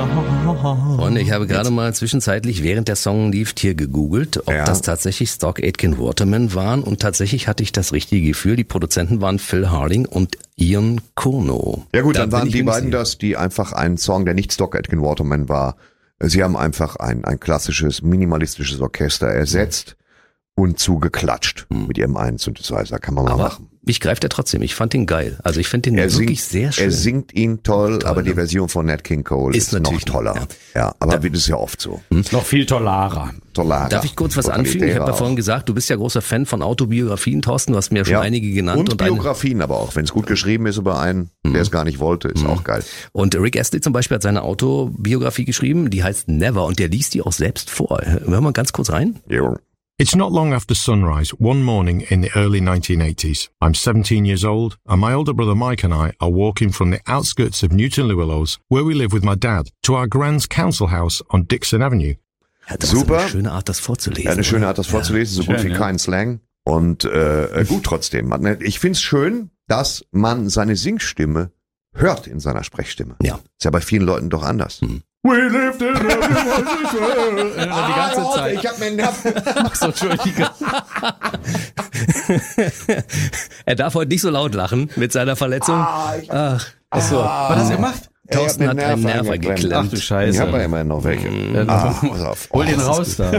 Und ich habe gerade mal zwischenzeitlich, während der Song lief, hier gegoogelt, ob das tatsächlich Stock Aitken Waterman waren. Und tatsächlich hatte ich das richtige Gefühl. Die Produzenten waren Phil Harding und Ian Curnow. Ja gut, dann waren die beiden das, die einfach einen Song, der nicht Stock Aitken Waterman war. Sie haben einfach ein klassisches, minimalistisches Orchester ersetzt und zugeklatscht mit ihrem einen Synthesizer. Kann man mal machen. Mich greift er trotzdem. Ich fand ihn geil. Also ich finde ihn wirklich sehr schön. Er singt ihn toll, aber die Version von Nat King Cole ist noch toller. Ja, aber das ist ja oft so. Ist noch viel tollarer. Darf ich kurz was anfügen? Ich habe ja vorhin gesagt, du bist ja großer Fan von Autobiografien, Thorsten. Du hast mir ja schon einige genannt. Und Biografien aber auch. Wenn es gut geschrieben ist über einen, der es gar nicht wollte, ist auch geil. Und Rick Astley zum Beispiel hat seine Autobiografie geschrieben, die heißt Never und der liest die auch selbst vor. Hören wir mal ganz kurz rein. Jo. It's not long after sunrise, one morning in the early 1980s. I'm 17 years old, and my older brother Mike and I are walking from the outskirts of Newton Llewellows, where we live with my dad, to our grand's council house on Dixon Avenue. Ja, das ist eine schöne Art, das vorzulesen. Ja, eine schöne Art, das vorzulesen, so gut wie kein Slang. Und gut trotzdem. Ich find's schön, dass man seine Singstimme hört in seiner Sprechstimme. Ja. Ist ja bei vielen Leuten doch anders. We lived in die ganze Zeit. Ich hab mir einen Nerv. Ach so, Entschuldigung. Er darf heute nicht so laut lachen mit seiner Verletzung. Ach so. Was hast du gemacht? Thorsten hat einen Nerv geklemmt. Ach du Scheiße. Ich habe ja immerhin noch welche. Pass auf. Hol den raus da.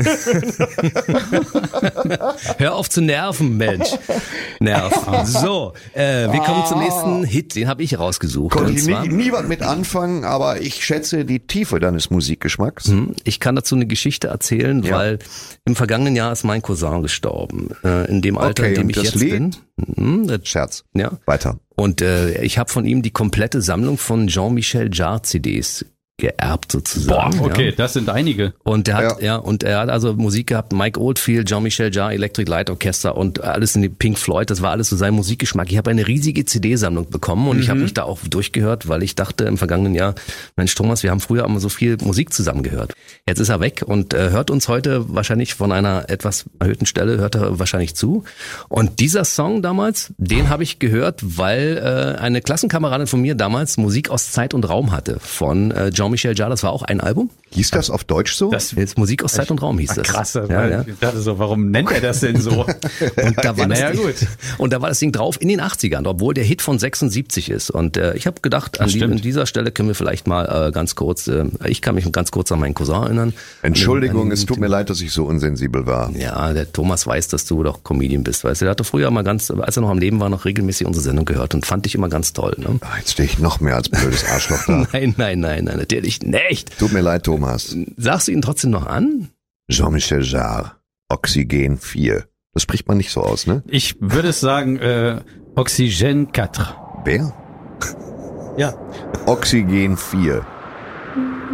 Hör auf zu nerven, Mensch. Nerv. So, wir kommen zum nächsten Hit, den habe ich rausgesucht. Konnte ich nie was mit anfangen, aber ich schätze die Tiefe deines Musikgeschmacks. Ich kann dazu eine Geschichte erzählen, weil im vergangenen Jahr ist mein Cousin gestorben. In dem Alter, in dem ich jetzt bin. Scherz. Ja. Weiter. Und ich habe von ihm die komplette Sammlung von Jean-Michel Jarre CDs geerbt sozusagen. Boah, okay, das sind einige. Und er hat also Musik gehabt, Mike Oldfield, Jean-Michel Jarre, Electric Light Orchestra und alles in die Pink Floyd, das war alles so sein Musikgeschmack. Ich habe eine riesige CD-Sammlung bekommen und ich habe mich da auch durchgehört, weil ich dachte im vergangenen Jahr, Mensch Thomas, wir haben früher immer so viel Musik zusammen gehört. Jetzt ist er weg und hört uns heute wahrscheinlich von einer etwas erhöhten Stelle, hört er wahrscheinlich zu. Und dieser Song damals, den habe ich gehört, weil eine Klassenkameradin von mir damals Musik aus Zeit und Raum hatte von Jean-Michel Jarre, das war auch ein Album. Hieß das auf Deutsch so? Das ist Musik aus Zeit und Raum hieß das. Krass, ja. Ich dachte so, warum nennt er das denn so? Und da war und da war das Ding drauf in den 80ern, obwohl der Hit von 76 ist. Und ich habe gedacht, an dieser Stelle können wir vielleicht mal ganz kurz, ich kann mich ganz kurz an meinen Cousin erinnern. Entschuldigung, es tut mir leid, dass ich so unsensibel war. Ja, der Thomas weiß, dass du doch Comedian bist, weißt du. Der hatte früher mal als er noch am Leben war, noch regelmäßig unsere Sendung gehört und fand ich immer ganz toll. Ne? Jetzt stehe ich noch mehr als blödes Arschloch da. Nein, natürlich nicht. Tut mir leid, Thomas. Sagst du ihn trotzdem noch an? Jean-Michel Jarre, Oxygen 4. Das spricht man nicht so aus, ne? Ich würde sagen, Oxygen 4. Wer? Ja. Oxygen 4.